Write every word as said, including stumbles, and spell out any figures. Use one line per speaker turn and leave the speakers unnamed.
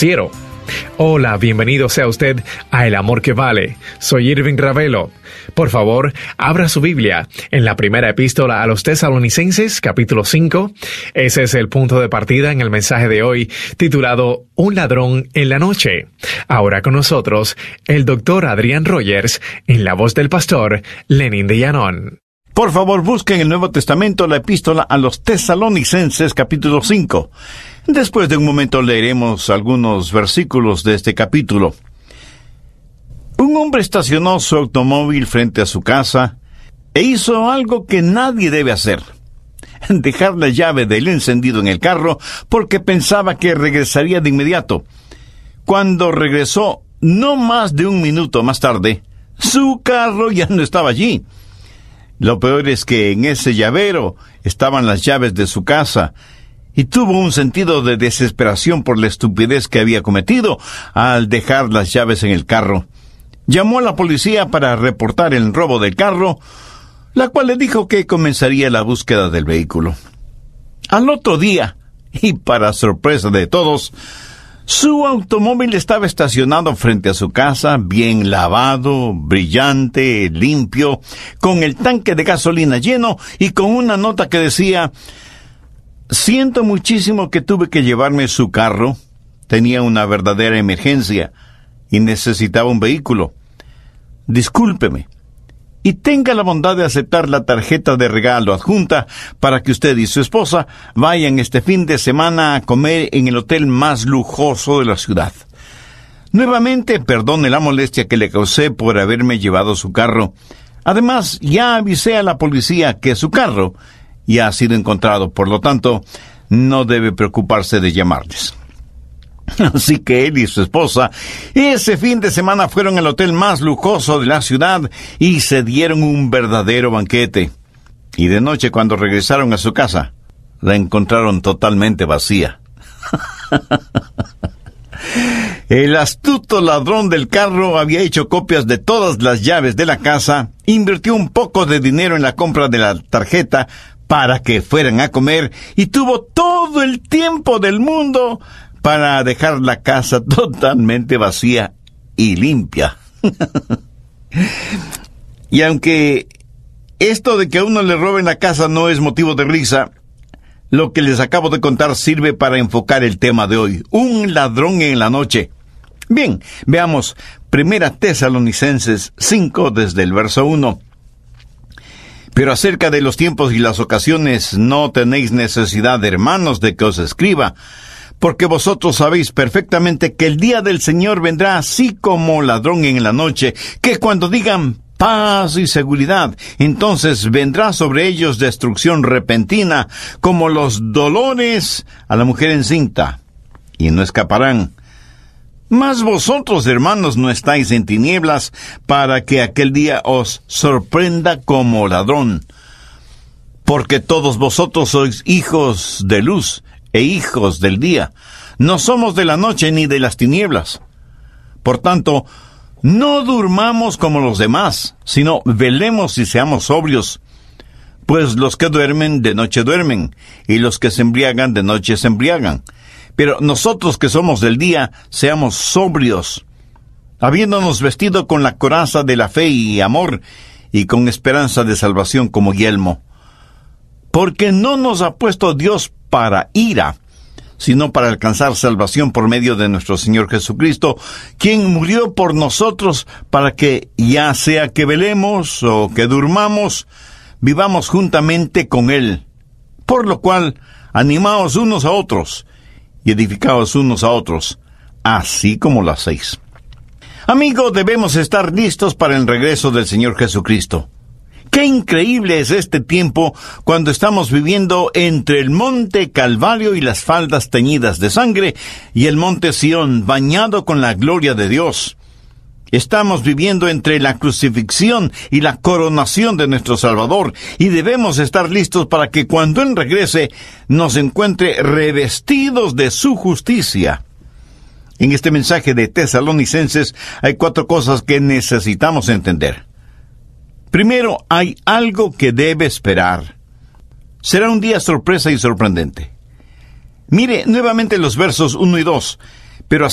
financiero. Hola, bienvenido sea usted a El Amor que Vale. Soy Irving Ravelo. Por favor, abra su Biblia en la primera epístola a los Tesalonicenses, capítulo cinco. Ese es el punto de partida en el mensaje de hoy, titulado Un ladrón en la noche. Ahora con nosotros, el doctor Adrián Rogers, en la voz del pastor Lenin de Llanón.
Por favor, busquen en el Nuevo Testamento la epístola a los Tesalonicenses, capítulo cinco. Después de un momento leeremos algunos versículos de este capítulo. Un hombre estacionó su automóvil frente a su casa e hizo algo que nadie debe hacer: dejar la llave del encendido en el carro porque pensaba que regresaría de inmediato. Cuando regresó, no más de un minuto más tarde, su carro ya no estaba allí. Lo peor es que en ese llavero estaban las llaves de su casa, y tuvo un sentido de desesperación por la estupidez que había cometido al dejar las llaves en el carro. Llamó a la policía para reportar el robo del carro, la cual le dijo que comenzaría la búsqueda del vehículo. Al otro día, y para sorpresa de todos, su automóvil estaba estacionado frente a su casa, bien lavado, brillante, limpio, con el tanque de gasolina lleno y con una nota que decía: «Siento muchísimo que tuve que llevarme su carro. Tenía una verdadera emergencia y necesitaba un vehículo. Discúlpeme y tenga la bondad de aceptar la tarjeta de regalo adjunta para que usted y su esposa vayan este fin de semana a comer en el hotel más lujoso de la ciudad. Nuevamente, perdone la molestia que le causé por haberme llevado su carro. Además, ya avisé a la policía que su carro ya ha sido encontrado, por lo tanto, no debe preocuparse de llamarles». Así que él y su esposa ese fin de semana fueron al hotel más lujoso de la ciudad y se dieron un verdadero banquete. Y de noche, cuando regresaron a su casa, la encontraron totalmente vacía. El astuto ladrón del carro había hecho copias de todas las llaves de la casa, invirtió un poco de dinero en la compra de la tarjeta para que fueran a comer y tuvo todo el tiempo del mundo para dejar la casa totalmente vacía y limpia. Y aunque esto de que a uno le roben la casa no es motivo de risa, lo que les acabo de contar sirve para enfocar el tema de hoy: un ladrón en la noche. Bien, veamos Primera Tesalonicenses cinco desde el verso uno. «Pero acerca de los tiempos y las ocasiones no tenéis necesidad, hermanos, de que os escriba, porque vosotros sabéis perfectamente que el día del Señor vendrá así como ladrón en la noche, que cuando digan paz y seguridad, entonces vendrá sobre ellos destrucción repentina, como los dolores a la mujer encinta, y no escaparán. Mas vosotros, hermanos, no estáis en tinieblas, para que aquel día os sorprenda como ladrón. Porque todos vosotros sois hijos de luz e hijos del día. No somos de la noche ni de las tinieblas. Por tanto, no durmamos como los demás, sino velemos y seamos sobrios. Pues los que duermen, de noche duermen, y los que se embriagan, de noche se embriagan. Pero nosotros que somos del día, seamos sobrios, habiéndonos vestido con la coraza de la fe y amor, y con esperanza de salvación como yelmo. Porque no nos ha puesto Dios para ira, sino para alcanzar salvación por medio de nuestro Señor Jesucristo, quien murió por nosotros para que, ya sea que velemos o que durmamos, vivamos juntamente con Él. Por lo cual, animaos unos a otros, y edificaos unos a otros, así como lo hacéis. Amigo, debemos estar listos para el regreso del Señor Jesucristo. ¡Qué increíble es este tiempo cuando estamos viviendo entre el monte Calvario y las faldas teñidas de sangre y el monte Sión bañado con la gloria de Dios! Estamos viviendo entre la crucifixión y la coronación de nuestro Salvador, y debemos estar listos para que cuando Él regrese nos encuentre revestidos de su justicia. En este mensaje de Tesalonicenses hay cuatro cosas que necesitamos entender. Primero, hay algo que debe esperar. Será un día sorpresa y sorprendente. Mire nuevamente los versos uno y dos. Pero